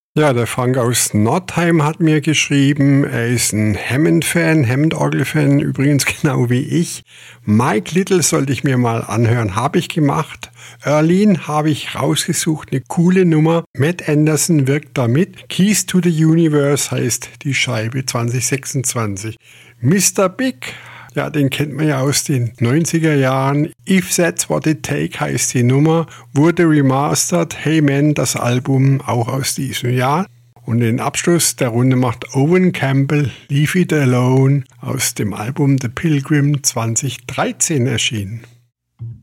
Ja, der Frank aus Nordheim hat mir geschrieben, er ist ein Hammond-Fan, Hammond-Orgel-Fan, übrigens genau wie ich. Mike Little sollte ich mir mal anhören, habe ich gemacht. Erlin habe ich rausgesucht, eine coole Nummer. Matt Anderson wirkt da mit. Keys to the Universe heißt die Scheibe 2026. Mr. Big, ja, den kennt man ja aus den 90er Jahren. If That's What It Take heißt die Nummer, wurde remastered. Hey Man, das Album auch aus diesem Jahr. Und den Abschluss der Runde macht Owen Campbell, Leave It Alone, aus dem Album The Pilgrim 2013 erschienen.